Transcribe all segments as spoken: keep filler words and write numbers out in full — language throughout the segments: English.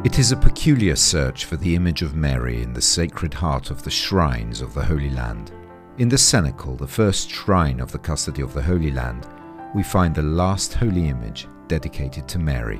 It is a peculiar search for the image of Mary in the Sacred Heart of the shrines of the Holy Land. In the cenacle, the first shrine of the custody of the Holy Land, we find the last holy image dedicated to Mary.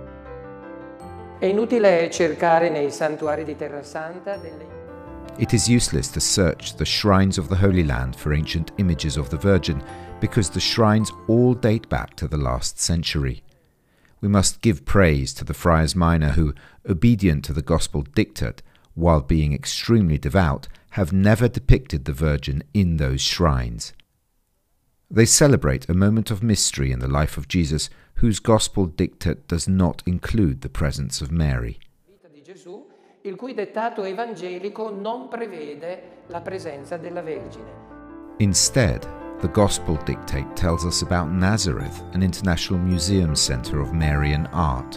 È inutile cercare nei santuari di Terra Santa delle... It is useless to search the shrines of the Holy Land for ancient images of the Virgin, because the shrines all date back to the last century. We must give praise to the Friars Minor who, obedient to the Gospel dictate, while being extremely devout, have never depicted the Virgin in those shrines. They celebrate a moment of mystery in the life of Jesus whose Gospel dictate does not include the presence of Mary. Di Gesù, il cui dettato evangelico non prevede la presenza della Vergine. Instead, the Gospel dictate tells us about Nazareth, an international museum centre of Marian art.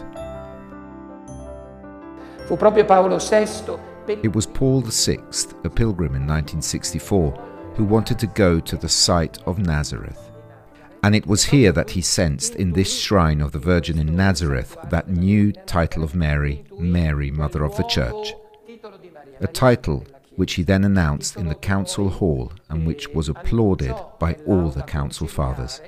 Fu proprio Paolo sesto, It was Paul the Sixth, a pilgrim in nineteen sixty-four, who wanted to go to the site of Nazareth. And it was here that he sensed in this shrine of the Virgin in Nazareth that new title of Mary, Mary, Mother of the Church. A title which he then announced in the council hall and which was applauded by all the council fathers.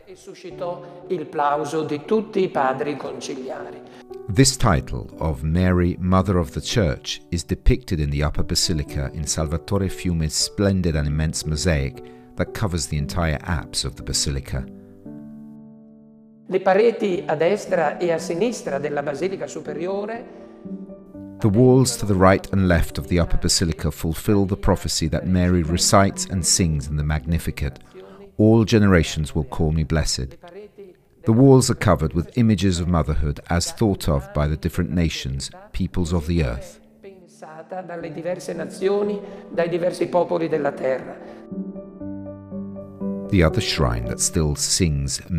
This title of Mary, Mother of the Church is depicted in the upper basilica in Salvatore Fiume's splendid and immense mosaic that covers the entire apse of the basilica. Le pareti a destra e a sinistra della Basilica Superiore. The walls to the right and left of the upper basilica fulfill the prophecy that Mary recites and sings in the Magnificat. All generations will call me blessed. The walls are covered with images of motherhood as thought of by the different nations, peoples of the earth. Pensata dalle diverse nazioni, dai diversi popoli della terra. The other shrine that still sings